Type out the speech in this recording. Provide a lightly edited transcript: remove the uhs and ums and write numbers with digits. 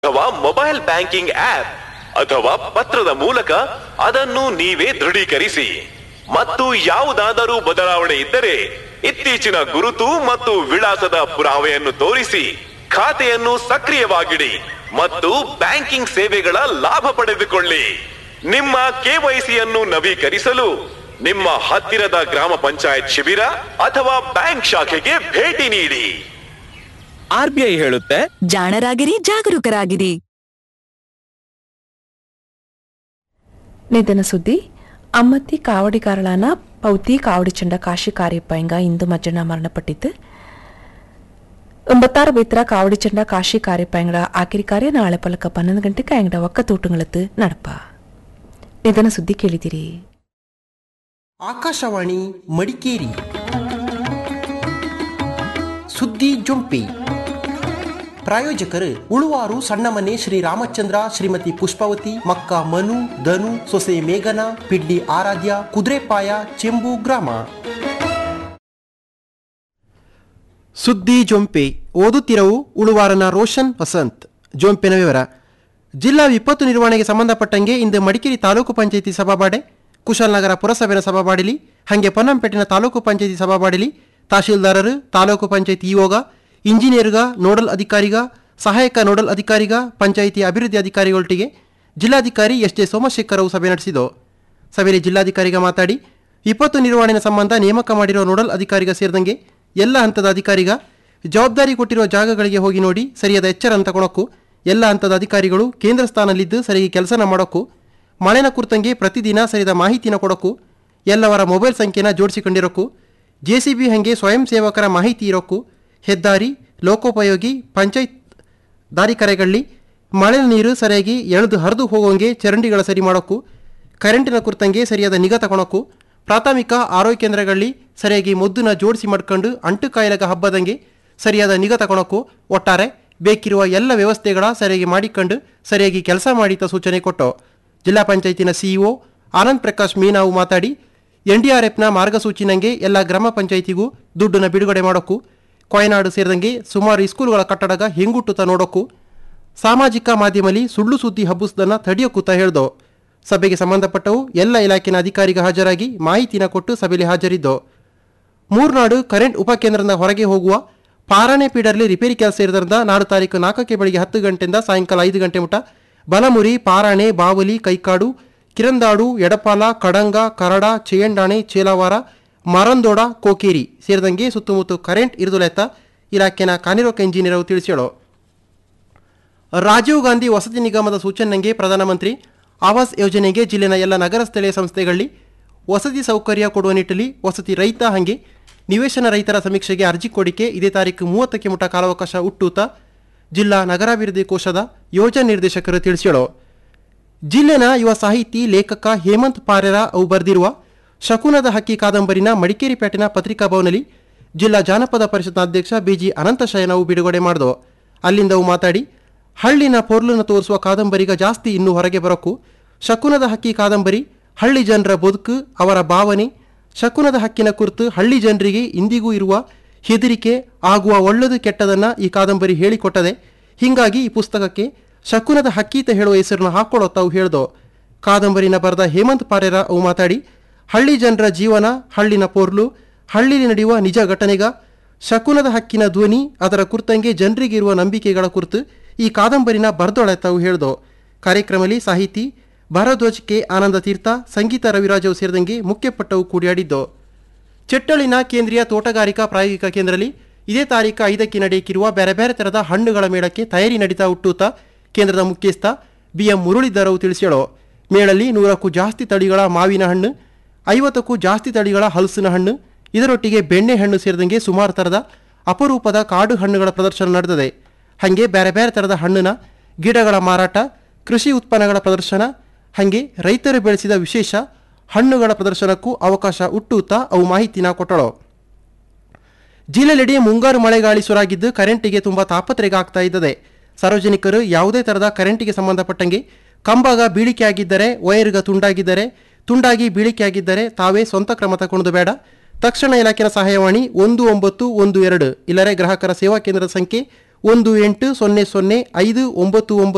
ಅಥವಾ mobile banking app ಅಥವಾ ಪತ್ರದ ಮೂಲಕ ಅದನ್ನು ನೀವೇ ದೃಢೀಕರಿಸಿ. ಮತ್ತು ಯಾವುದಾದರೂ ಬದಲಾವಣೆ ಇದ್ದರೆ ಇತ್ತೀಚಿನ ಗುರುತು ಮತ್ತು ವಿಳಾಸದ ಪುರಾವೆಯನ್ನು ತೋರಿಸಿ ಖಾತೆಯನ್ನು ಸಕ್ರಿಯವಾಗಿಡಿ ಮತ್ತು ಬ್ಯಾಂಕಿಂಗ್ ಸೇವೆಗಳ ಲಾಭ ಪಡೆದುಕೊಳ್ಳಿ. ನಿಮ್ಮ ಕೆವೈಸಿಯನ್ನು ನವೀಕರಿಸಲು ನಿಮ್ಮ ಹತ್ತಿರದ ಗ್ರಾಮ ಪಂಚಾಯತ್ ಶಿಬಿರ ಅಥವಾ ಬ್ಯಾಂಕ್ ಶಾಖೆಗೆ ಭೇಟಿ ನೀಡಿ. ಆರ್ಬಿಐ ಹೇಳುತ್ತೆ, ಜಾಣರಾಗಿರಿ, ಜಾಗರೂಕರಾಗಿರಿ. ನಿಧನ ಸುದ್ದಿ. ಅಮ್ಮತ್ತಿ ಕಾವಡಿಗಾರಳಾನ ಪೌತಿ ಕಾವಡಿ ಚಂಡ ಕಾಶಿ ಕಾರ್ಯಪ್ಪ ಇಂದು ಮಧ್ಯಾಹ್ನ ಮರಣಪಟ್ಟಿದ್ದು. 96 ಬೇತ್ರ ಕಾವಡಿ ಚಂಡ ಕಾಶಿ ಕಾರ್ಯಪ್ಪ ಆಕಿರಿ ಕಾರ್ಯ ನಾಳೆ ಪಲಕ 11 ಗಂಟೆಗೆ ಅಂಗಡ ಒಕ್ಕತೂಟಂಗಳತ್ತು ನಡಪ. ನಿಧನ ಸುದ್ದಿ ಕೇಳಿದಿರಿ. ಆಕಾಶವಾಣಿ ಮಡಿಕೇರಿ ಸುದ್ದಿ ಜೊಂಪಿ. ಪ್ರಾಯೋಜಕರು ಉಳುವಾರು ಸಣ್ಣಮನೆ ಶ್ರೀ ರಾಮಚಂದ್ರ, ಶ್ರೀಮತಿ ಪುಷ್ಪಾವತಿ, ಮಕ್ಕ ಮನು, ಧನು, ಸೊಸೆ ಮೇಘನ, ಪಿಡ್ಲಿ ಆರಾಧ್ಯ, ಕುದುರೆಪಾಯ, ಚೆಂಬು ಗ್ರಾಮ. ಸುದ್ದಿ ಜೊಂಪೆ ಓದುತ್ತಿರವು ಉಳುವಾರನ ರೋಷನ್ ವಸಂತ್. ಜೊಂಪೆನ ವಿವರ. ಜಿಲ್ಲಾ ವಿಪತ್ತು ನಿರ್ವಹಣೆಗೆ ಸಂಬಂಧಪಟ್ಟಂಗೆ ಇಂದು ಮಡಿಕೇರಿ ತಾಲೂಕು ಪಂಚಾಯಿತಿ ಸಭಾಬಾಡೆ, ಕುಶಾಲನಗರ ಪುರಸಭೆಯ ಸಭಾಬಾಡಿಲಿ, ಹಾಗೆ ಪೊನ್ನಂಪೇಟಿನ ತಾಲೂಕು ಪಂಚಾಯಿತಿ ಸಭಾಬಾಡಿಲಿ ತಹಶೀಲ್ದಾರರು, ತಾಲೂಕು ಪಂಚಾಯಿತಿ ಇಒಗ, ಇಂಜಿನಿಯರ್ಗ, ನೋಡಲ್ ಅಧಿಕಾರಿಗ, ಸಹಾಯಕ ನೋಡಲ್ ಅಧಿಕಾರಿಗ, ಪಂಚಾಯಿತಿ ಅಭಿವೃದ್ಧಿ ಅಧಿಕಾರಿಗಳೊಟ್ಟಿಗೆ ಜಿಲ್ಲಾಧಿಕಾರಿ ಎಸ್.ಜೆ. ಸೋಮಶೇಖರ್ ಸಭೆ ನಡೆಸಿದರು. ಸಭೆಯಲ್ಲಿ ಜಿಲ್ಲಾಧಿಕಾರಿಗ ಮಾತಾಡಿ, ವಿಪತ್ತು ನಿರ್ವಹಣೆ ಸಂಬಂಧ ನೇಮಕ ಮಾಡಿರೋ ನೋಡಲ್ ಅಧಿಕಾರಿಗ ಸೇರಿದಂಗೆ ಎಲ್ಲ ಹಂತದ ಅಧಿಕಾರಿಗ ಜವಾಬ್ದಾರಿ ಕೊಟ್ಟಿರುವ ಜಾಗಗಳಿಗೆ ಹೋಗಿ ನೋಡಿ ಸರಿಯಾದ ಎಚ್ಚರ ಅಂತ ಕೊಡೋಕ್ಕೂ, ಎಲ್ಲ ಹಂತದ ಅಧಿಕಾರಿಗಳು ಕೇಂದ್ರ ಸ್ಥಾನದಲ್ಲಿದ್ದು ಸರಿಯಾಗಿ ಕೆಲಸನ ಮಾಡೋಕ್ಕೂ, ಮಳೆನ ಕುರಿತಂಗೆ ಪ್ರತಿದಿನ ಸರಿಯಾದ ಮಾಹಿತಿನ ಕೊಡೋಕ್ಕೂ, ಎಲ್ಲವರ ಮೊಬೈಲ್ ಸಂಖ್ಯೆನ ಜೋಡಿಸಿಕೊಂಡಿರೋಕ್ಕೂ, ಜೆಸಿಬಿ ಹಾಗೆ ಸ್ವಯಂ ಸೇವಕರ ಮಾಹಿತಿ ಇರೋಕ್ಕೂ, ಹೆದ್ದಾರಿ, ಲೋಕೋಪಯೋಗಿ, ಪಂಚಾಯತ್ ದಾರಿಕರೆಗಳಲ್ಲಿ ಮಳೆ ನೀರು ಸರಿಯಾಗಿ ಎಳೆದು ಹರಿದು ಹೋಗೋಂಗೆ ಚರಂಡಿಗಳ ಸರಿ ಮಾಡೋಕ್ಕೂ, ಕರೆಂಟಿನ ಕುರಿತಂಗೆ ಸರಿಯಾದ ನಿಗಾ ತಗೊಳಕ್ಕೂ, ಪ್ರಾಥಮಿಕ ಆರೋಗ್ಯ ಕೇಂದ್ರಗಳಲ್ಲಿ ಸರಿಯಾಗಿ ಮೊದ್ದನ್ನ ಜೋಡಿಸಿ ಮಾಡ್ಕೊಂಡು ಅಂಟು ಕಾಯಿಲೆಗ ಹಬ್ಬದಂಗೆ ಸರಿಯಾದ ನಿಗಾ ತಗೊಳಕ್ಕೂ, ಒಟ್ಟಾರೆ ಬೇಕಿರುವ ಎಲ್ಲ ವ್ಯವಸ್ಥೆಗಳ ಸರಿಯಾಗಿ ಮಾಡಿಕೊಂಡು ಸರಿಯಾಗಿ ಕೆಲಸ ಮಾಡಿದ ಸೂಚನೆ ಕೊಟ್ಟು ಜಿಲ್ಲಾ ಪಂಚಾಯತಿನ ಸಿಇಒ ಆನಂದ್ ಪ್ರಕಾಶ್ ಮೀನಾವು ಮಾತಾಡಿ, NDRFನ ಮಾರ್ಗಸೂಚಿನಂಗೆ ಎಲ್ಲ ಗ್ರಾಮ ಪಂಚಾಯಿತಿಗೂ ದುಡ್ಡನ್ನ ಬಿಡುಗಡೆ ಮಾಡೋಕ್ಕೂ, ಕೊಯನಾಡು ಸೇರಿದಂಗೆ ಸುಮಾರು ಸ್ಕೂಲ್ಗಳ ಕಟ್ಟಡಗ ಹೆಂಗುಟ್ಟುತ್ತಾ ನೋಡೋಕ್ಕೂ, ಸಾಮಾಜಿಕ ಮಾಧ್ಯಮದಲ್ಲಿ ಸುಳ್ಳು ಸುದ್ದಿ ಹಬ್ಬಿಸೋದನ್ನು ತಡೆಯೋಕ್ಕೂತ ಹೇಳ್ದೋ. ಸಭೆಗೆ ಸಂಬಂಧಪಟ್ಟವು ಎಲ್ಲ ಇಲಾಖೆನ ಅಧಿಕಾರಿಗೆ ಹಾಜರಾಗಿ ಮಾಹಿತಿನ ಕೊಟ್ಟು ಸಭೆಯಲ್ಲಿ ಹಾಜರಿದ್ದೋ. ಮೂರ್ನಾಡು ಕರೆಂಟ್ ಉಪಕೇಂದ್ರದ ಹೊರಗೆ ಹೋಗುವ ಪಾರಾಣೆ ಪೀಡರ್ಲಿ ರಿಪೇರಿ ಕೆಲಸ ಇರೋದ್ರಿಂದ ನಾಡು ತಾರೀಕು 4ಕ್ಕೆ ಬೆಳಿಗ್ಗೆ 10 ಗಂಟೆಯಿಂದ ಸಾಯಂಕಾಲ 5 ಗಂಟೆ ಮುಟ ಬಲಮುರಿ, ಪಾರಾಣೆ, ಬಾವಲಿ, ಕೈಕಾಡು, ಕಿರಂದಾಡು, ಎಡಪಾಲ, ಕಡಂಗ, ಕರಡ, ಚೇಯಂಡಾಣೆ, ಚೇಲಾವಾರ, ಮರಂದೋಡ, ಕೋಕೇರಿ ಸೇರಿದಂಗೆ ಸುತ್ತಮುತ್ತ ಕರೆಂಟ್ ಇರುದುಲೆತ್ತ ಇಲಾಖೆನ ಕಾರ್ಯನಿರ್ವಾಹಕ ಇಂಜಿನಿಯರ್ ತಿಳಿಸ್ಯಾಳು. ರಾಜೀವ್ ಗಾಂಧಿ ವಸತಿ ನಿಗಮದ ಸೂಚನೆಗೆ ಪ್ರಧಾನಮಂತ್ರಿ ಆವಾಸ್ ಯೋಜನೆಗೆ ಜಿಲ್ಲೆನ ಎಲ್ಲ ನಗರ ಸ್ಥಳೀಯ ಸಂಸ್ಥೆಗಳಲ್ಲಿ ವಸತಿ ಸೌಕರ್ಯ ಕೊಡುವ ನಿಟ್ಟಿನಲ್ಲಿ ವಸತಿ ರಹಿತ ಹಾಗೆ ನಿವೇಶನ ರೈತರ ಸಮೀಕ್ಷೆಗೆ ಅರ್ಜಿ ಕೊಡಿಕೆ ಇದೇ ತಾರೀಕು 30ಕ್ಕೆ ಮುಟ ಕಾಲಾವಕಾಶ ಹುಟ್ಟೂತ ಜಿಲ್ಲಾ ನಗರಾಭಿವೃದ್ಧಿ ಕೋಶದ ಯೋಜನಾ ನಿರ್ದೇಶಕರು ತಿಳಿಸ್ಯಾಳು. ಜಿಲ್ಲೆನ ಯುವ ಸಾಹಿತಿ ಲೇಖಕ ಹೇಮಂತ್ ಪಾರೇರ ಅವು ಬರೆದಿರುವ ಶಕುನದ ಹಕ್ಕಿ ಕಾದಂಬರಿನ ಮಡಿಕೇರಿ ಪೇಟೆನ ಪತ್ರಿಕಾ ಭವನದಲ್ಲಿ ಜಿಲ್ಲಾ ಜಾನಪದ ಪರಿಷತ್ನ ಅಧ್ಯಕ್ಷ ಬಿಜಿ ಅನಂತಶಯನವು ಬಿಡುಗಡೆ ಮಾಡಿದವು. ಅಲ್ಲಿಂದ ಅವು ಮಾತಾಡಿ, ಹಳ್ಳಿನ ಪೊರ್ಲನ್ನು ತೋರಿಸುವ ಕಾದಂಬರಿಗ ಜಾಸ್ತಿ ಇನ್ನೂ ಹೊರಗೆ ಬರೋಕ್ಕೂ, ಶಕುನದ ಹಕ್ಕಿ ಕಾದಂಬರಿ ಹಳ್ಳಿ ಜನರ ಬದುಕು, ಅವರ ಭಾವನೆ, ಶಕುನದ ಹಕ್ಕಿನ ಕುರಿತು ಹಳ್ಳಿ ಜನರಿಗೆ ಇಂದಿಗೂ ಇರುವ ಹೆದರಿಕೆ ಆಗುವ ಒಳ್ಳೆದು ಕೆಟ್ಟದನ್ನು ಈ ಕಾದಂಬರಿ ಹೇಳಿಕೊಟ್ಟದೆ. ಹೀಗಾಗಿ ಈ ಪುಸ್ತಕಕ್ಕೆ ಶಕುನದ ಹಕ್ಕೀತ ಹೇಳುವ ಹೆಸರನ್ನು ಹಾಕೊಳ್ಳೋ ತಾವು ಹೇಳ್ದೋ. ಕಾದಂಬರಿನ ಬರೆದ ಹೇಮಂತ್ ಪಾರೇರ ಅವು ಮಾತಾಡಿ, ಹಳ್ಳಿ ಜನರ ಜೀವನ, ಹಳ್ಳಿನ ಪೊರ್ಲು, ಹಳ್ಳಿಲಿ ನಡೆಯುವ ನಿಜ ಘಟನೆಗ ಶಕುನದ ಹಕ್ಕಿನ ಧ್ವನಿ, ಅದರ ಕುರಿತಂಗೆ ಜನರಿಗಿರುವ ನಂಬಿಕೆಗಳ ಕುರಿತು ಈ ಕಾದಂಬರಿನ ಬರೆದೊಳೆ ತಾವು ಹೇಳ್ದೋ. ಕಾರ್ಯಕ್ರಮದಲ್ಲಿ ಸಾಹಿತಿ ಭರದ್ವಾಜ್ ಕೆ ಆನಂದ ತೀರ್ಥ, ಸಂಗೀತ ರವಿರಾಜವು ಸೇರಿದಂಗೆ ಮುಖ್ಯಪಟ್ಟವು ಕೂಡಿಯಾಡಿದ್ದು. ಚೆಟ್ಟಳಿನ ಕೇಂದ್ರೀಯ ತೋಟಗಾರಿಕಾ ಪ್ರಾಯೋಗಿಕ ಕೇಂದ್ರದಲ್ಲಿ ಇದೇ ತಾರೀಕು 5ಕ್ಕೆ ನಡೆಯಕ್ಕಿರುವ ಬೇರೆ ಬೇರೆ ಥರದ ಹಣ್ಣುಗಳ ಮೇಳಕ್ಕೆ ತಯಾರಿ ನಡೀತಾ ಹುಟ್ಟುತ್ತಾ ಕೇಂದ್ರದ ಮುಖ್ಯಸ್ಥ BM ಮುರಳೀಧರವು ತಿಳಿಸ್ಯಾಳು. ಮೇಳಲ್ಲಿ 100ಕ್ಕೂ ಜಾಸ್ತಿ ತಳಿಗಳ ಮಾವಿನ ಹಣ್ಣು, 50ಕ್ಕೂ ಜಾಸ್ತಿ ತಳಿಗಳ ಹಲಸಿನ ಹಣ್ಣು, ಇದರೊಟ್ಟಿಗೆ ಬೆಣ್ಣೆ ಹಣ್ಣು ಸೇರಿದಂಗೆ ಸುಮಾರು ಥರದ ಅಪರೂಪದ ಕಾಡು ಹಣ್ಣುಗಳ ಪ್ರದರ್ಶನ ನಡೆದಿದೆ. ಹಾಗೆ ಬೇರೆ ಬೇರೆ ಥರದ ಹಣ್ಣಿನ ಗಿಡಗಳ ಮಾರಾಟ, ಕೃಷಿ ಉತ್ಪನ್ನಗಳ ಪ್ರದರ್ಶನ, ಹಾಗೆ ರೈತರು ಬೆಳೆಸಿದ ವಿಶೇಷ ಹಣ್ಣುಗಳ ಪ್ರದರ್ಶನಕ್ಕೂ ಅವಕಾಶ ಹುಟ್ಟುತ್ತಾ ಅವು ಮಾಹಿತಿನ ಕೊಟ್ಟಳು. ಜಿಲ್ಲೆಯೆಡೆ ಮುಂಗಾರು ಮಳೆಗಾಳಿ ಸುರಾಗಿದ್ದು ಕರೆಂಟಿಗೆ ತುಂಬ ತಾಪತ್ರೆಗೆ ಆಗ್ತಾ ಇದ್ದದೆ. ಸಾರ್ವಜನಿಕರು ಯಾವುದೇ ಥರದ ಕರೆಂಟಿಗೆ ಸಂಬಂಧಪಟ್ಟಂಗೆ ಕಂಬಗ ಬೀಳಿಕೆಯಾಗಿದ್ದರೆ, ವೈರ್ಗ ತುಂಡಾಗಿ ಬೀಳಿಕೆಯಾಗಿದ್ದರೆ ತಾವೇ ಸ್ವಂತ ಕ್ರಮ ತಗೊಳ್ಳೋದು ಬೇಡ. ತಕ್ಷಣ ಇಲಾಖೆಯ ಸಹಾಯವಾಣಿ 1912 ಇಲ್ಲರೆ ಗ್ರಾಹಕರ ಸೇವಾ ಕೇಂದ್ರದ ಸಂಖ್ಯೆ 1800 599